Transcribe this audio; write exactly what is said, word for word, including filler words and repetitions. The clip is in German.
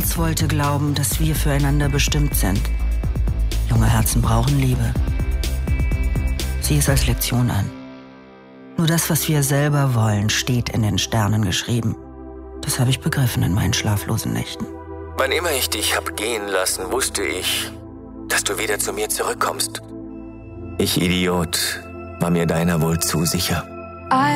Herz wollte glauben, dass wir füreinander bestimmt sind. Junge Herzen brauchen Liebe. Sieh es als Lektion an. Nur das, was wir selber wollen, steht in den Sternen geschrieben. Das habe ich begriffen in meinen schlaflosen Nächten. Wann immer ich dich hab gehen lassen, wusste ich, dass du wieder zu mir zurückkommst. Ich, Idiot, war mir deiner wohl zu sicher.